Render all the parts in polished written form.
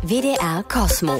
WDR Kosmo.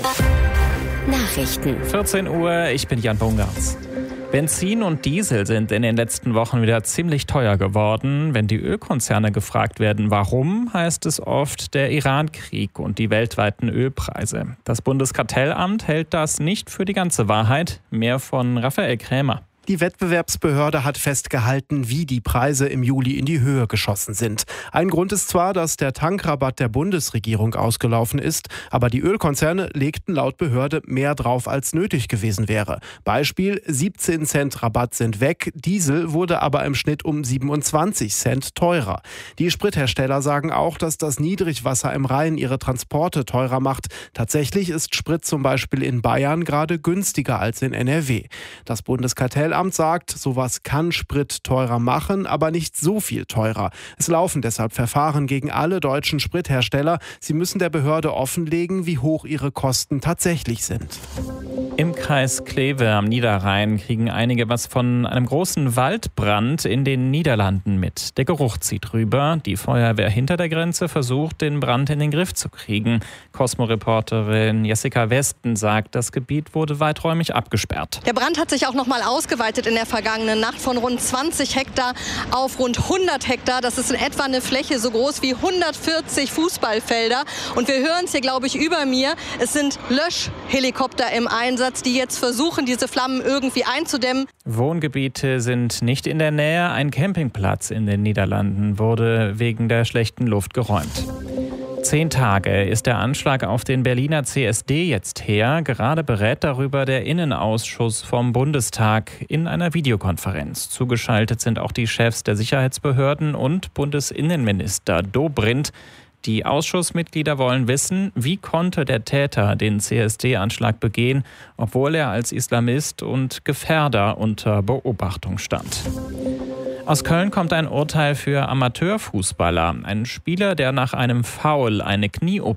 Nachrichten. 14 Uhr, ich bin Jan Bungartz. Benzin und Diesel sind in den letzten Wochen wieder ziemlich teuer geworden. Wenn die Ölkonzerne gefragt werden, warum, heißt es oft der Iran-Krieg und die weltweiten Ölpreise. Das Bundeskartellamt hält das nicht für die ganze Wahrheit. Mehr von Raphael Krämer. Die Wettbewerbsbehörde hat festgehalten, wie die Preise im Juli in die Höhe geschossen sind. Ein Grund ist zwar, dass der Tankrabatt der Bundesregierung ausgelaufen ist, aber die Ölkonzerne legten laut Behörde mehr drauf, als nötig gewesen wäre. Beispiel: 17 Cent Rabatt sind weg, Diesel wurde aber im Schnitt um 27 Cent teurer. Die Sprithersteller sagen auch, dass das Niedrigwasser im Rhein ihre Transporte teurer macht. Tatsächlich ist Sprit zum Beispiel in Bayern gerade günstiger als in NRW. Das Bundeskartellamt sagt, sowas kann Sprit teurer machen, aber nicht so viel teurer. Es laufen deshalb Verfahren gegen alle deutschen Sprithersteller. Sie müssen der Behörde offenlegen, wie hoch ihre Kosten tatsächlich sind. Im Kreis Kleve am Niederrhein kriegen einige was von einem großen Waldbrand in den Niederlanden mit. Der Geruch zieht rüber. Die Feuerwehr hinter der Grenze versucht, den Brand in den Griff zu kriegen. Kosmo-Reporterin Jessica Westen sagt, das Gebiet wurde weiträumig abgesperrt. Der Brand hat sich auch noch mal ausgeweitet in der vergangenen Nacht von rund 20 Hektar auf rund 100 Hektar. Das ist in etwa eine Fläche so groß wie 140 Fußballfelder. Und wir hören es hier, glaube ich, über mir. Es sind Löschhelikopter im Einsatz, die jetzt versuchen, diese Flammen irgendwie einzudämmen. Wohngebiete sind nicht in der Nähe. Ein Campingplatz in den Niederlanden wurde wegen der schlechten Luft geräumt. 10 Tage ist der Anschlag auf den Berliner CSD jetzt her. Gerade berät darüber der Innenausschuss vom Bundestag in einer Videokonferenz. Zugeschaltet sind auch die Chefs der Sicherheitsbehörden und Bundesinnenminister Dobrindt. Die Ausschussmitglieder wollen wissen, wie konnte der Täter den CSD-Anschlag begehen, obwohl er als Islamist und Gefährder unter Beobachtung stand. Aus Köln kommt ein Urteil für Amateurfußballer. Ein Spieler, der nach einem Foul eine Knie-OP